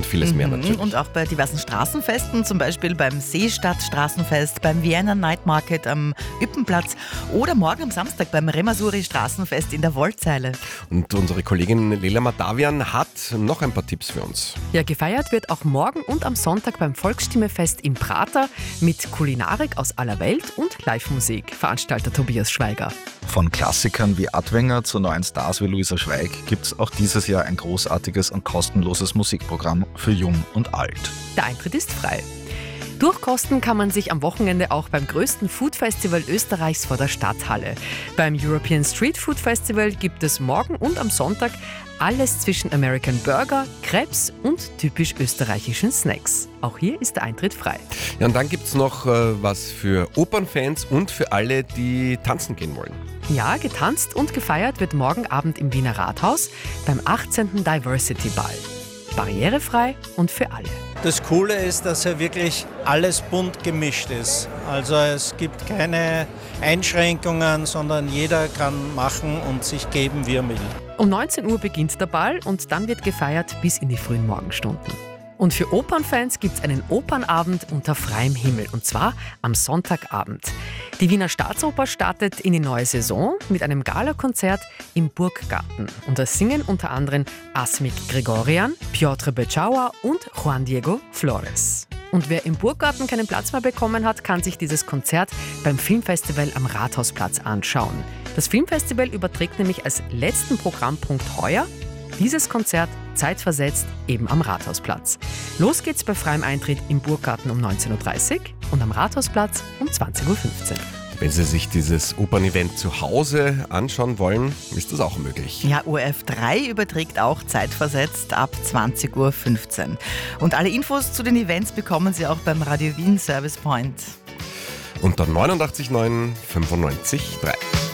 vieles mehr natürlich. Und auch bei diversen Straßenfesten, zum Beispiel beim Seestadt-Straßenfest, beim Vienna Night Market am Yppenplatz oder morgen am Samstag beim Remasuri-Straßenfest in der Wollzeile. Und unsere Kollegin Lela Madavian hat noch ein paar Tipps für uns. Ja, gefeiert wird auch morgen und am Sonntag beim Volksstimmefest im Prater mit Kulinarik aus aller Welt und Live-Musik. Veranstalter Tobias Schweiger. Von Klassikern wie Adwenger zu neuen Stars wie Luisa Schweig gibt es auch dieses Jahr ein großartiges und kostenloses Musikprogramm für Jung und Alt. Der Eintritt ist frei. Durchkosten kann man sich am Wochenende auch beim größten Food-Festival Österreichs vor der Stadthalle. Beim European Street Food Festival gibt es morgen und am Sonntag alles zwischen American Burger, Crepes und typisch österreichischen Snacks. Auch hier ist der Eintritt frei. Ja, und dann gibt es noch was für Opernfans und für alle, die tanzen gehen wollen. Ja, getanzt und gefeiert wird morgen Abend im Wiener Rathaus beim 18. Diversity Ball. Barrierefrei und für alle. Das Coole ist, dass ja wirklich alles bunt gemischt ist. Also es gibt keine Einschränkungen, sondern jeder kann machen und sich geben, wie er will. Um 19 Uhr beginnt der Ball und dann wird gefeiert bis in die frühen Morgenstunden. Und für Opernfans gibt es einen Opernabend unter freiem Himmel, und zwar am Sonntagabend. Die Wiener Staatsoper startet in die neue Saison mit einem Galakonzert im Burggarten. Und da singen unter anderem Asmik Grigorian, Piotr Beczała und Juan Diego Flores. Und wer im Burggarten keinen Platz mehr bekommen hat, kann sich dieses Konzert beim Filmfestival am Rathausplatz anschauen. Das Filmfestival überträgt nämlich als letzten Programmpunkt heuer dieses Konzert zeitversetzt eben am Rathausplatz. Los geht's bei freiem Eintritt im Burggarten um 19.30 Uhr und am Rathausplatz um 20.15 Uhr. Wenn Sie sich dieses Opernevent zu Hause anschauen wollen, ist das auch möglich. Ja, ORF3 überträgt auch zeitversetzt ab 20.15 Uhr. Und alle Infos zu den Events bekommen Sie auch beim Radio Wien Service Point. Unter 89 9 95 3.